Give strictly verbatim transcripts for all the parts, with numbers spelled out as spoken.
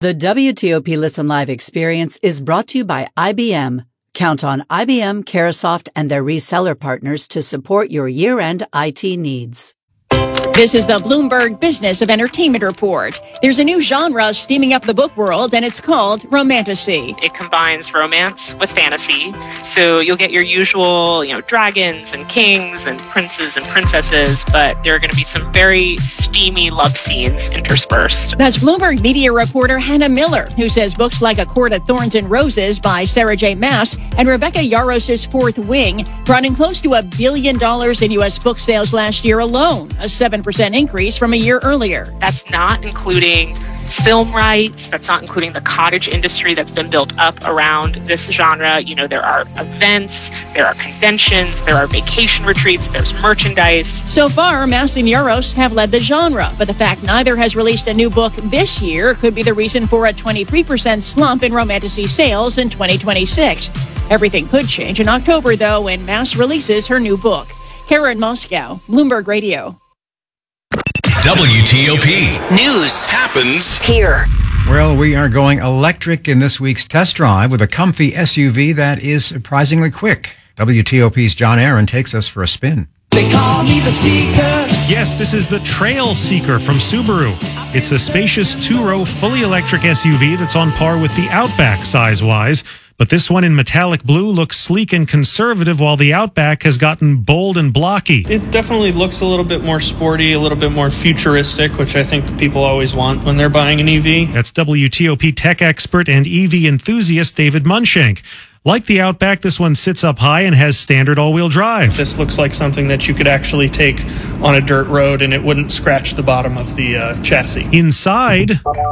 The W T O P Listen Live experience is brought to you by I B M. Count on I B M, Carahsoft, and their reseller partners to support your year-end I T needs. This is the Bloomberg Business of Entertainment Report. There's a new genre steaming up the book world, and it's called romantasy. It combines romance with fantasy. So you'll get your usual, you know, dragons and kings and princes and princesses, but there are going to be some very steamy love scenes interspersed. That's Bloomberg media reporter Hannah Miller, who says books like A Court of Thorns and Roses by Sarah J. Maas and Rebecca Yarros' Fourth Wing brought in close to a billion dollars in U S book sales last year alone, a seven percent increase from a year earlier. That's not including film rights. That's not including the cottage industry that's been built up around this genre. You know, there are events, there are conventions, there are vacation retreats, there's merchandise. So far, Maas and Yarros have led the genre, but the fact neither has released a new book this year could be the reason for a twenty-three percent slump in romantasy sales in twenty twenty-six. Everything could change in October, though, when Maas releases her new book. Kara in Moscow, Bloomberg Radio. W T O P News happens here. Well, we are going electric in this week's test drive with a comfy S U V that is surprisingly quick. W T O P's John Aaron takes us for a spin. They call me the Seeker. Yes, this is the Trail Seeker from Subaru. It's a spacious two-row, fully electric S U V that's on par with the Outback size-wise. But this one in metallic blue looks sleek and conservative, while the Outback has gotten bold and blocky. It definitely looks a little bit more sporty, a little bit more futuristic, which I think people always want when they're buying an E V. That's W T O P tech expert and E V enthusiast David Munshank. Like the Outback, this one sits up high and has standard all-wheel drive. This looks like something that you could actually take on a dirt road and it wouldn't scratch the bottom of the uh, chassis. Inside,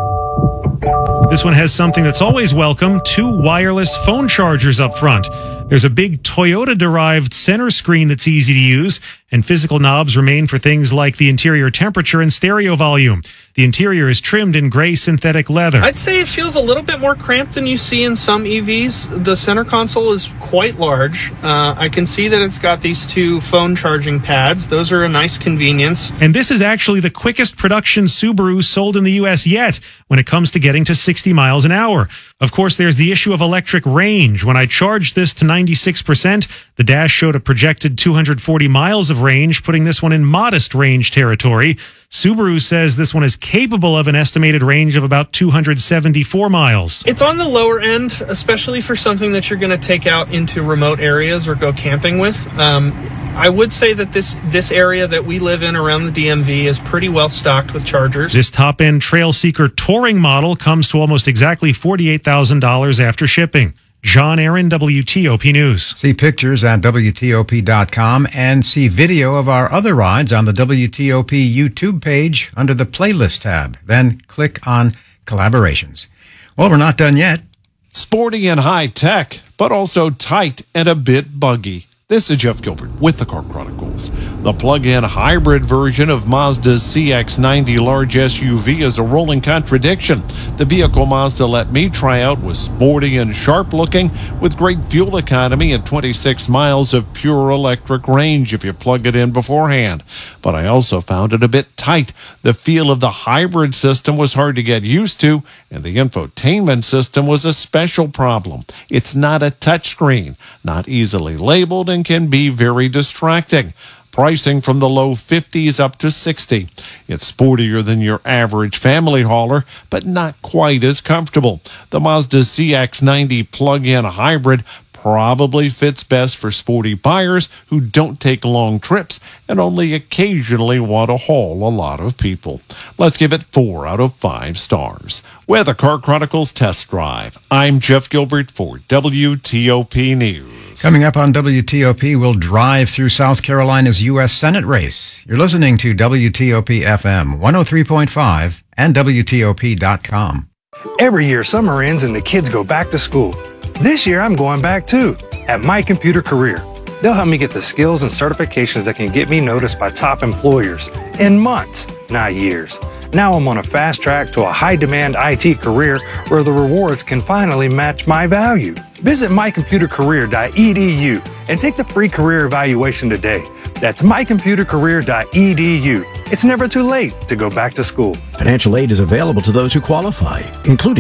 this one has something that's always welcome, two wireless phone chargers up front. There's a big Toyota-derived center screen that's easy to use, and physical knobs remain for things like the interior temperature and stereo volume. The interior is trimmed in gray synthetic leather. I'd say it feels a little bit more cramped than you see in some E Vs. The center console is quite large. Uh, I can see that it's got these two phone charging pads. Those are a nice convenience. And this is actually the quickest production Subaru sold in the U S yet when it comes to getting to sixty miles an hour. Of course, there's the issue of electric range. When I charged this to ninety-six percent, the dash showed a projected two hundred forty miles of range, putting this one in modest range territory. Subaru says this one is capable of an estimated range of about two hundred seventy-four miles. It's on the lower end, especially for something that you're going to take out into remote areas or go camping with. Um, I would say that this this area that we live in around the D M V is pretty well stocked with chargers. This top-end Trail Seeker Touring model comes to almost exactly forty-eight thousand dollars after shipping. John Aaron, W T O P News. See pictures at W T O P dot com and see video of our other rides on the W T O P YouTube page under the Playlist tab. Then click on Collaborations. Well, we're not done yet. Sporty and high-tech, but also tight and a bit buggy. This is Jeff Gilbert with the Car Chronicles. The plug-in hybrid version of Mazda's C X ninety large S U V is a rolling contradiction. The vehicle Mazda let me try out was sporty and sharp-looking with great fuel economy and twenty-six miles of pure electric range if you plug it in beforehand. But I also found it a bit tight. The feel of the hybrid system was hard to get used to, and the infotainment system was a special problem. It's not a touchscreen, not easily labeled, and can be very distracting. Pricing from the low fifties up to sixty. It's sportier than your average family hauler, but not quite as comfortable. The Mazda C X ninety plug-in hybrid probably fits best for sporty buyers who don't take long trips and only occasionally want to haul a lot of people. Let's give it four out of five stars. With a Car Chronicles Test Drive, I'm Jeff Gilbert for W T O P News. Coming up on W T O P, we'll drive through South Carolina's U S Senate race. You're listening to W T O P F M one oh three point five and W T O P dot com. Every year, summer ends and the kids go back to school. This year, I'm going back too, at My Computer Career. They'll help me get the skills and certifications that can get me noticed by top employers in months, not years. Now I'm on a fast track to a high-demand I T career where the rewards can finally match my value. Visit my computer career dot e d u and take the free career evaluation today. That's my computer career dot e d u. It's never too late to go back to school. Financial aid is available to those who qualify, including